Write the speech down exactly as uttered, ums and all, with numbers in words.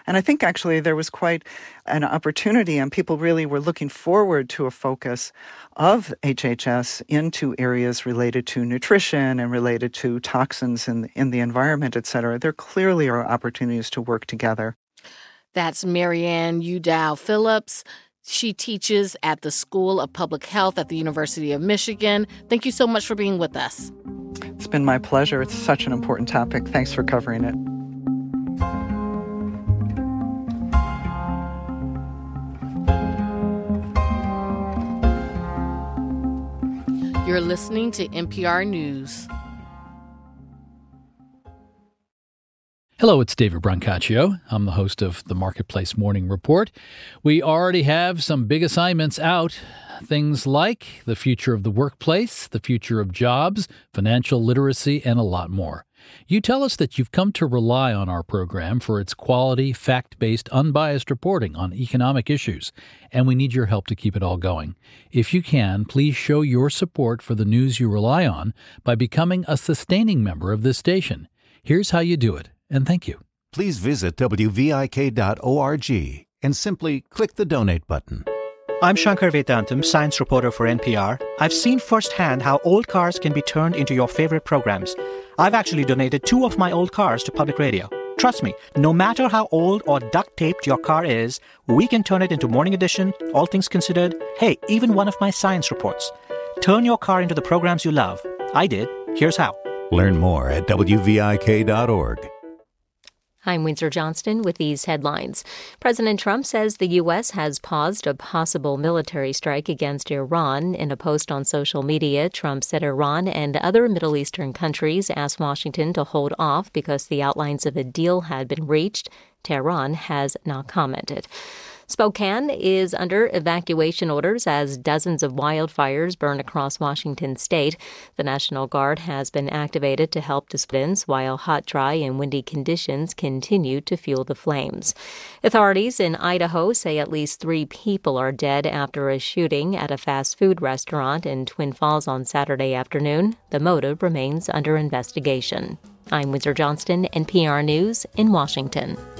And I think actually there was quite an opportunity, and people really were looking forward to a focus of H H S into areas related to nutrition and related to toxins in, in the environment, et cetera. There clearly are opportunities to work together. That's Marianne Udow Phillips. She teaches at the School of Public Health at the University of Michigan. Thank you so much for being with us. It's been my pleasure. It's such an important topic. Thanks for covering it. You're listening to N P R News. Hello, it's David Brancaccio. I'm the host of the Marketplace Morning Report. We already have some big assignments out. Things like the future of the workplace, the future of jobs, financial literacy, and a lot more. You tell us that you've come to rely on our program for its quality, fact-based, unbiased reporting on economic issues, and we need your help to keep it all going. If you can, please show your support for the news you rely on by becoming a sustaining member of this station. Here's how you do it. And thank you. Please visit W V I K dot org and simply click the donate button. I'm Shankar Vedantam, science reporter for N P R. I've seen firsthand how old cars can be turned into your favorite programs. I've actually donated two of my old cars to public radio. Trust me, no matter how old or duct-taped your car is, we can turn it into Morning Edition, All Things Considered, hey, even one of my science reports. Turn your car into the programs you love. I did. Here's how. Learn more at W V I K dot org. I'm Windsor Johnston with these headlines. President Trump says the U S has paused a possible military strike against Iran. In a post on social media, Trump said Iran and other Middle Eastern countries asked Washington to hold off because the outlines of a deal had been reached. Tehran has not commented. Spokane is under evacuation orders as dozens of wildfires burn across Washington state. The National Guard has been activated to help disperse while hot, dry, and windy conditions continue to fuel the flames. Authorities in Idaho say at least three people are dead after a shooting at a fast food restaurant in Twin Falls on Saturday afternoon. The motive remains under investigation. I'm Windsor Johnston, N P R News in Washington.